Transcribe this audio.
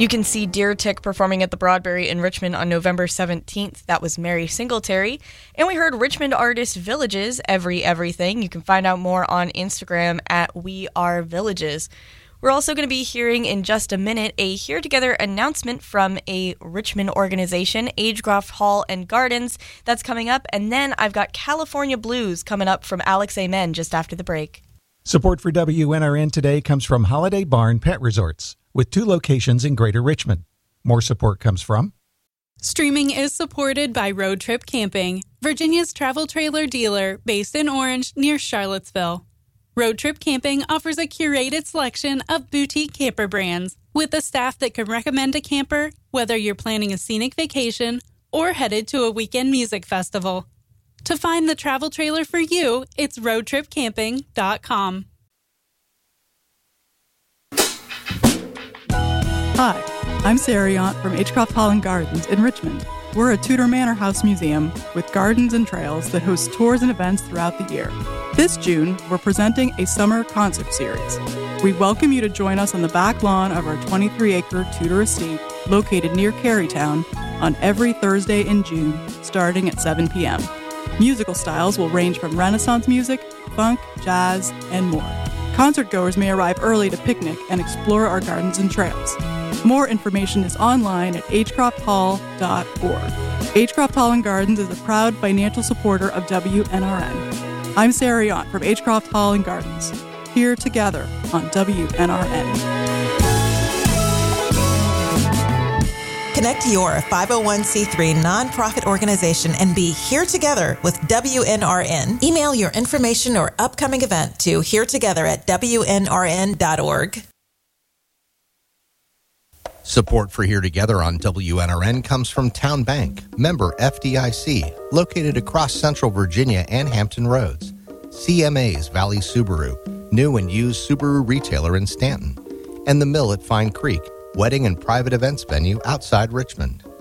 You can see Deer Tick performing at the Broadberry in Richmond on November 17th. That was Mary Singletary. And we heard Richmond artist Villages, Everything. You can find out more on Instagram at We Are Villages. We're also going to be hearing in just a minute a Here Together announcement from a Richmond organization, Agecroft Hall and Gardens. That's coming up. And then I've got California Blues coming up from Alex Amen just after the break. Support for WNRN today comes from Holiday Barn Pet Resorts, with 2 locations in Greater Richmond. More support comes from... Streaming is supported by Road Trip Camping, Virginia's travel trailer dealer based in Orange near Charlottesville. Road Trip Camping offers a curated selection of boutique camper brands with a staff that can recommend a camper whether you're planning a scenic vacation or headed to a weekend music festival. To find the travel trailer for you, it's roadtripcamping.com. Hi, I'm Sarah Yont from Agecroft Hall and Gardens in Richmond. We're a Tudor Manor House museum with gardens and trails that host tours and events throughout the year. This June, we're presenting a summer concert series. We welcome you to join us on the back lawn of our 23-acre Tudor estate located near Carytown on every Thursday in June, starting at 7 p.m. Musical styles will range from Renaissance music, funk, jazz, and more. Concertgoers may arrive early to picnic and explore our gardens and trails. More information is online at agecrofthall.org. Agecroft Hall and Gardens is a proud financial supporter of WNRN. I'm Sarah Yont from Agecroft Hall and Gardens, here together on WNRN. Connect your 501c3 nonprofit organization and be here together with WNRN. Email your information or upcoming event to heretogether@WNRN.org. Support for Here Together on WNRN comes from Town Bank, member FDIC, located across Central Virginia and Hampton Roads. CMA's Valley Subaru, new and used Subaru retailer in Stanton. And The Mill at Fine Creek, wedding and private events venue outside Richmond.